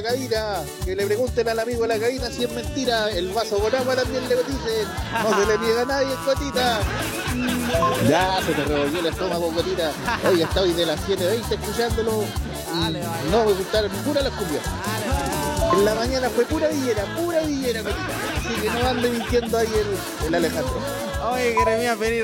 Gavina, que le pregunten al amigo de la Gavina si es mentira. El vaso con agua también le dicen. No se le niega a nadie, Cotita. Ya se te revolvió el estómago, Cotita. Hoy está hoy de las 7:20 escuchándolo. No me gustaron ninguna de las cumbias. En la mañana fue pura villera, Cotita. Así que no ande mintiendo ahí el Alejandro. Oye, Jeremías,